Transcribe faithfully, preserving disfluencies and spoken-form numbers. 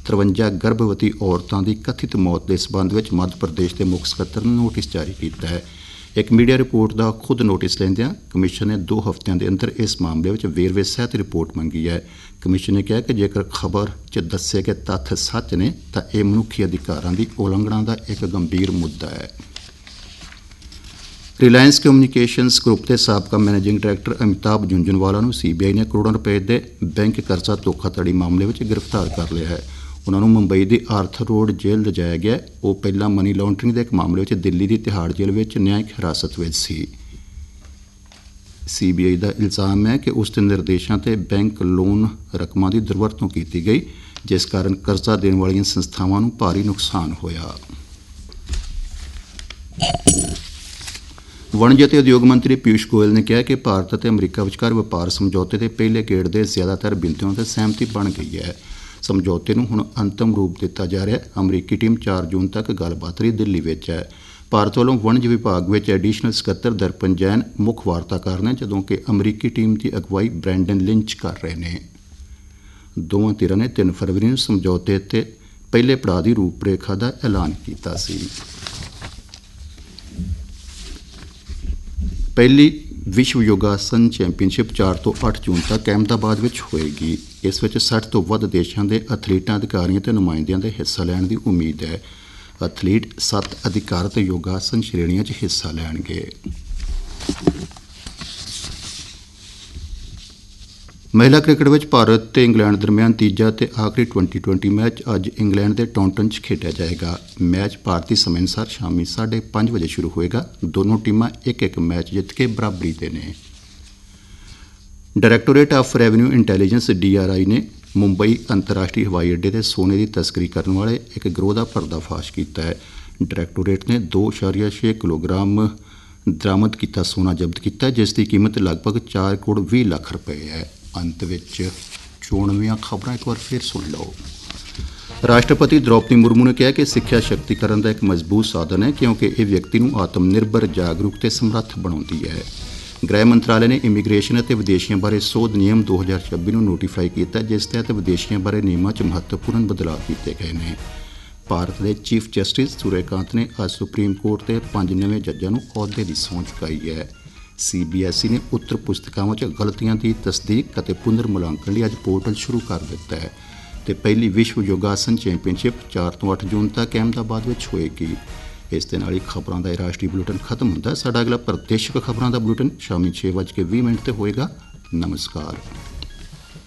तिरवंजा गर्भवती औरतों की कथित मौत के संबंध में मध्य प्रदेश के मुख सकत्तर ने नोटिस जारी किया है। एक मीडिया रिपोर्ट का खुद नोटिस लैंदियां कमीशन ने दो हफ्तों के अंदर इस मामले में वेरवे सहित रिपोर्ट मंगी है। कमीशन ने कहा कि जेकर खबर च दस्से गए तत्थ सच ने तो यह मनुखी अधिकारों की उलंघना का एक गंभीर मुद्दा है। रिलायंस कम्यूनीकेशनस ग्रुप के साबका मैनेजिंग डायरैक्टर अमिताभ झुंझुनवाला को सी बी आई ने करोड़ों रुपए के बैंक कर्जा धोखाधड़ी मामले में गिरफ्तार कर लिया है। उन्होंने मुंबई की आर्थर रोड जेल लिजाया गया। वो पहला मनी लॉन्ड्रिंग के एक मामले में दिल्ली की तिहाड़ जेल में न्यायिक हिरासत में सी। सी बी आई का इल्जाम है कि उसके निर्देशों से बैंक लोन रकमां की दुरवरतों की गई, जिस कारण कर्जा देने वाली संस्थावां नूं भारी नुकसान होया। वणज ते उद्योग मंत्री पीयूष गोयल ने कहा कि भारत और अमरीका विचकार व्यापार समझौते के पहले गेड़ के ज्यादातर बिंदुओं से सहमति बन गई है। समझौते नूं हुण अंतिम रूप दिता जा रहा है। अमरीकी टीम चार जून तक गलबात लई दिल्ली विच है। भारत वालों वणज विभाग में एडिशनल सकत्तर दर्पण जैन मुख वार्ताकार ने, जदों कि अमरीकी टीम की अगवाई ब्रैंडन लिंच कर रहे हैं। दोवां धिरां ने तीन फरवरी नूं समझौते ते पहले पड़ाव की रूपरेखा का ऐलान किया सी। पहली विश्व योगासन चैंपीयनशिप चार तो अठ जून तक अहमदाबाद में होएगी। इस विच सठ तो वध देशों के एथलीटां अधिकारियों ते नुमाइंदियां दे हिस्सा लैण की उम्मीद है। एथलीट सत्त अधिकारत योगासन श्रेणियों च हिस्सा लैणगे। महिला क्रिकेट में भारत ते इंग्लैंड दरमियान तीजा ते आखिरी ट्वेंटी ट्वेंटी मैच अज इंग्लैंड के टॉन्टन च खेडिया जाएगा। मैच भारतीय समय अनुसार शामी साढ़े पाँच बजे शुरू होएगा। दोनों टीमां एक एक मैच जित के बराबरी दे ने। डायरैक्टोरेट of revenue intelligence D R आई ने मुंबई अंतरराष्ट्रीय हवाई अड्डे से सोने की तस्करी करने वाले एक गिरोह का पर्दाफाश किया है। डायरैक्टोरेट ने दो इशारिया छे किलोग्राम दरामद किया सोना जब्त किया, जिसकी कीमत लगभग चार करोड़ भी लाख रुपए है। अंत विच चोणवीं खबरां एक बार फिर सुन लो। राष्ट्रपति द्रौपदी मुर्मू ने कहा कि सिक्ख्या शक्तिकरण का एक मजबूत साधन है, क्योंकि यह व्यक्ति को आत्मनिर्भर जागरूक ते समर्थ बनाती है। गृह मंत्रालय ने इमीग्रेशन और विदेशियों बारे सोध नियम दो हज़ार छब्बी को नोटिफाई किया, जिस तहत विदेशियों बारे नियमों च महत्वपूर्ण बदलाव किए गए हैं। भारत के चीफ जस्टिस सूर्यकांत ने आज सुप्रीम कोर्ट के पांच नवे जजां नूं अहुदे की सौं चुकाई है। सी बी एस ई ने उत्तर पुस्तिकावां च गलतियां की तस्दीक और पुनर्मुलांकन लिए अज पोर्टल शुरू कर दिता है। तो पहली विश्व योगासन चैंपीयनशिप चार तो अठ जून तक अहमदाबाद में होएगी। इस दे नाल ही खबरों का राष्ट्रीय बुलेटिन खत्म होता है। साडा अगला प्रादेशिक खबरों का बुलेटिन शामी छे बज के भी मिनट पर होएगा। नमस्कार।